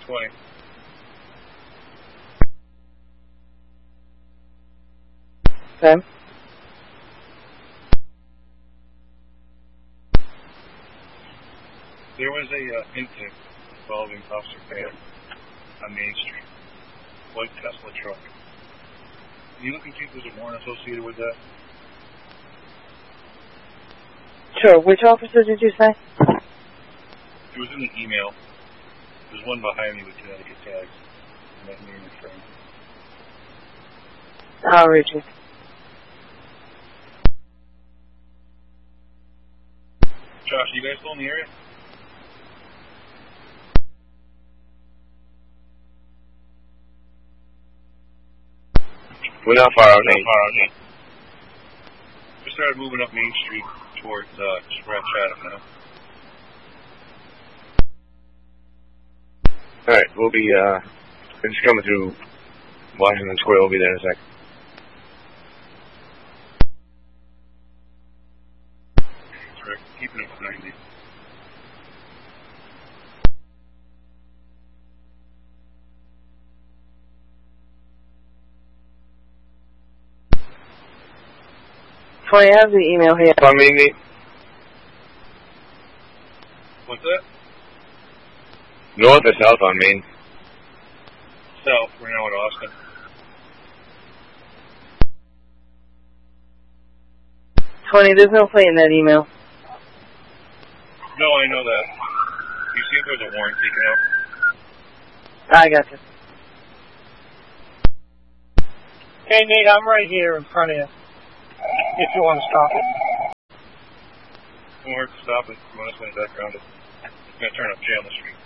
20. Okay. There was a incident involving Officer Pam on Main Street. White Tesla truck. Can you look and see if there's a warrant associated with that? Sure. Which officer did you say? It was in the email. There's one behind me with Connecticut tags. And that name and frame. I'll read you. Josh, are you guys still in the area? We're not far out, Nate. We started moving up Main Street towards just around Chatham now. Alright, we'll be, we're just coming through Washington Square. We'll be there in a sec. That's right. Keeping it 90. I have the email here. On me, Nate? What's that? North or south on Main? South. We're now in Austin. There's no plate in that email. No, I know that. You see if there's a warrant taken out? I got you. Hey, Nate, I'm right here in front of you. If you want to stop it. Don't worry, stop it. You want us in the background. It's going to turn up Chandler Street.